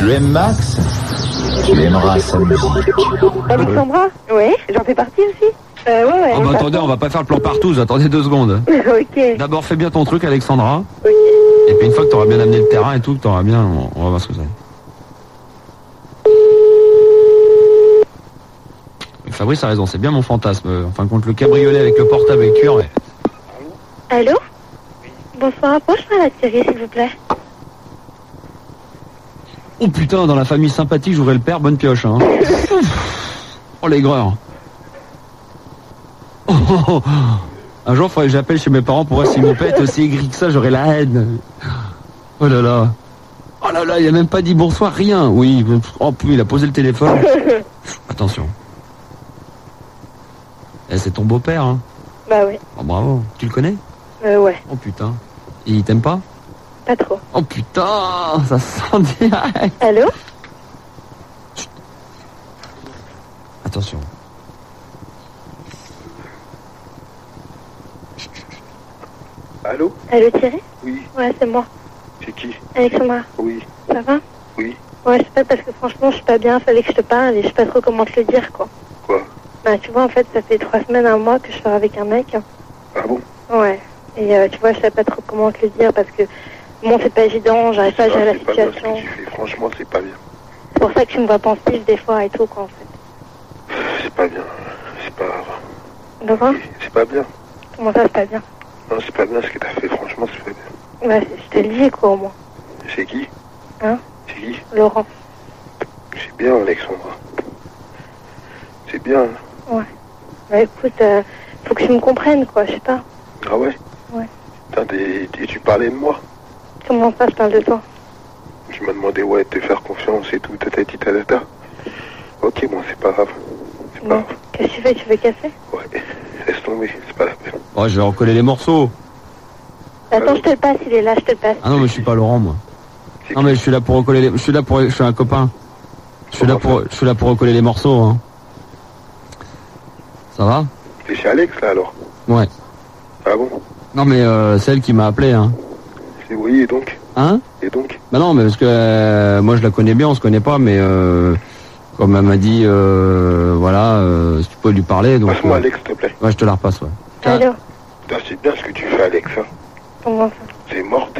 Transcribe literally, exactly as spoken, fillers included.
Tu aimes Max? Tu aimeras sa musique. Alexandra? Oui, j'en fais partie aussi. Euh, ouais, ouais. Oh, bah, attendez, on va pas faire le plan partout, attendez deux secondes. Ok. D'abord, fais bien ton truc, Alexandra. Ok. Et puis une fois que t'auras bien amené le terrain et tout, que t'auras bien, on, on va voir ce que c'est. Fabrice a raison, c'est bien mon fantasme. Enfin, contre le cabriolet avec le portable et cuir. Ouais. Allô? Bonsoir, approche-moi la Thierry, s'il vous plaît. Oh putain, dans la famille sympathique, j'aurais le père, bonne pioche. Hein. Oh l'aigreur. Oh, oh, oh. Un jour, il faudrait que j'appelle chez mes parents pour voir si mon père est aussi aigri que ça, j'aurais la haine. Oh là là. Oh là là, il a même pas dit bonsoir, rien. Oui, oh, il a posé le téléphone. Attention. Eh, c'est ton beau-père, hein? Bah oui. Oh bravo. Tu le connais? Euh, ouais. Oh putain. Et il t'aime pas? Pas trop. Oh putain, ça sent direct. Allô? Chut. Attention. Allô? Allô Thierry? Oui. Ouais, c'est moi. C'est qui? Alexandra. Oui. Ça va? Oui. Ouais, c'est pas parce que franchement, je suis pas bien, fallait que je te parle et je sais pas trop comment te le dire, quoi. Quoi? Bah, tu vois, en fait, ça fait trois semaines, un mois que je sors avec un mec. Ah bon? Ouais. Et euh, tu vois, je sais pas trop comment te le dire parce que, bon, c'est pas évident, j'arrive pas à gérer la C'est pas bien ce situation. que tu fais. Franchement, c'est pas bien. C'est pour ça que tu me vois pensive des fois et tout, quoi, en fait. C'est pas bien. C'est pas... D'accord? Oui, c'est pas bien. Comment ça, c'est pas bien? Non, c'est pas bien ce que t'as fait. Franchement, c'est pas bien. Bah, je te le dis, quoi, au moins. C'est qui? Hein? C'est qui? Laurent. C'est bien, Alexandra. C'est bien. Ouais. Bah, écoute, euh, faut que tu me comprennes, quoi, je sais pas. Ah ouais? Ouais. Putain, t'es- t'es- tu parlais de moi? Comment ça, je parle de toi? Tu m'as demandé, ouais, de te faire confiance et tout, tata, tata, tata. Ok, bon, c'est pas grave. C'est pas Bon. grave. Qu'est-ce que tu fais? Tu veux casser? Ouais, laisse tomber, c'est pas la peine. Oh, je vais recoller les morceaux. Attends, je te le passe, il est là, je te le passe. Ah non, mais je suis pas Laurent, moi. C'est Non, qui? mais je suis là pour recoller les... Je suis là pour... Je suis un copain. Je suis là Comment pour... Je suis là pour recoller les morceaux, hein. Ça va? T'es chez Alex, là, alors? Ouais. Ah bon? Non, mais euh, c'est elle qui m'a appelé, hein. C'est oui, et donc? Hein? Et donc? Bah non, mais parce que euh, moi je la connais bien, on se connaît pas, mais euh, comme elle m'a dit, euh, voilà, euh, si tu peux lui parler, donc... Passe-moi euh, Alex, s'il te plaît. ouais, je te la repasse, ouais. Allô? Putain, c'est bien ce que tu fais, Alex, hein. Comment ça? C'est mort,